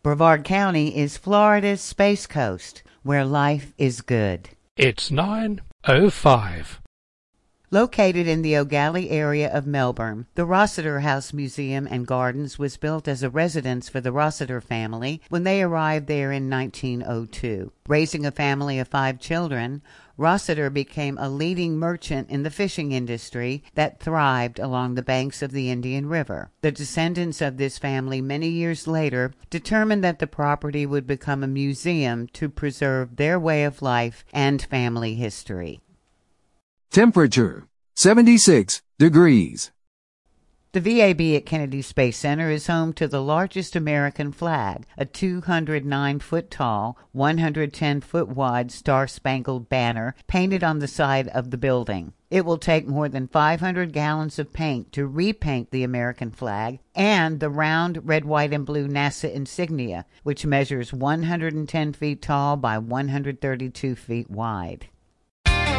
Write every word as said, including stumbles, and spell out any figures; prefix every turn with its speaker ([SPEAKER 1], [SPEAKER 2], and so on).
[SPEAKER 1] Brevard County is Florida's Space Coast, where life is good.
[SPEAKER 2] It's nine oh five.
[SPEAKER 1] Located in the O'Galley area of Melbourne, the Rossiter House Museum and Gardens was built as a residence for the Rossiter family when they arrived there in nineteen oh two. Raising a family of five children, Rossiter became a leading merchant in the fishing industry that thrived along the banks of the Indian River. The descendants of this family many years later determined that the property would become a museum to preserve their way of life and family history.
[SPEAKER 3] Temperature, seventy-six degrees.
[SPEAKER 1] The V A B at Kennedy Space Center is home to the largest American flag, a two hundred nine foot tall, one hundred ten foot wide star-spangled banner painted on the side of the building. It will take more than five hundred gallons of paint to repaint the American flag and the round red, white, and blue NASA insignia, which measures one hundred ten feet tall by one hundred thirty-two feet wide.